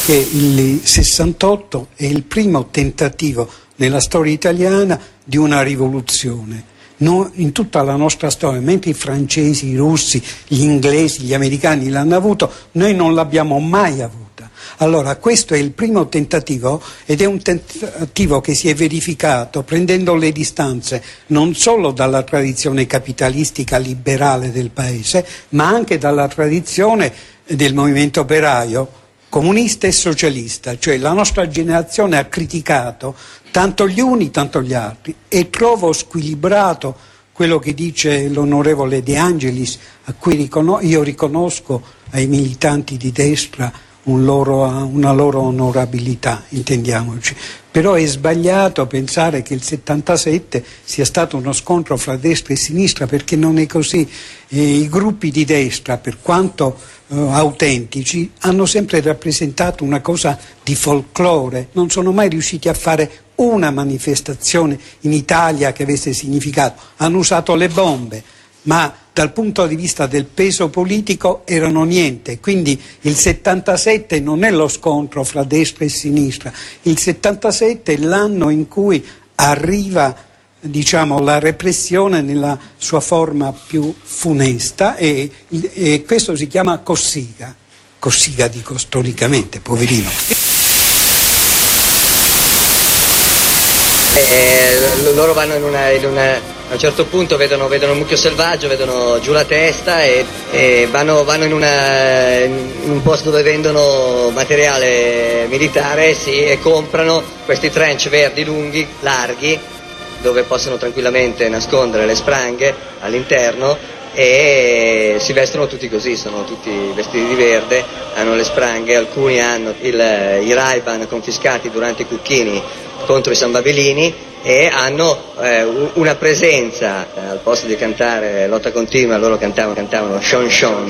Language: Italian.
che il 68 è il primo tentativo nella storia italiana di una rivoluzione. In tutta la nostra storia, mentre i francesi, i russi, gli inglesi, gli americani l'hanno avuto, noi non l'abbiamo mai avuta. Allora questo è il primo tentativo ed è un tentativo che si è verificato prendendo le distanze non solo dalla tradizione capitalistica liberale del paese, ma anche dalla tradizione del movimento operaio comunista e socialista, cioè la nostra generazione ha criticato tanto gli uni tanto gli altri e trovo squilibrato quello che dice l'onorevole De Angelis, a cui io riconosco ai militanti di destra una loro onorabilità, intendiamoci. Però è sbagliato pensare che il 77 sia stato uno scontro fra destra e sinistra, perché non è così. I gruppi di destra, per quanto autentici, hanno sempre rappresentato una cosa di folklore, non sono mai riusciti a fare una manifestazione in Italia che avesse significato. Hanno usato le bombe, ma dal punto di vista del peso politico erano niente. Quindi il 77 non è lo scontro fra destra e sinistra, il 77 è l'anno in cui arriva, diciamo, la repressione nella sua forma più funesta e questo si chiama Cossiga. Cossiga dico storicamente, poverino. Loro vanno a un certo punto vedono un mucchio selvaggio, vedono giù la testa e vanno in un posto dove vendono materiale militare, sì, e comprano questi trench verdi lunghi, larghi, dove possono tranquillamente nascondere le spranghe all'interno, e si vestono tutti così, sono tutti vestiti di verde, hanno le spranghe, alcuni hanno i Ray-Ban confiscati durante i Cucchini contro i San Babelini e hanno una presenza, al posto di cantare Lotta Continua loro cantavano Shon Shon.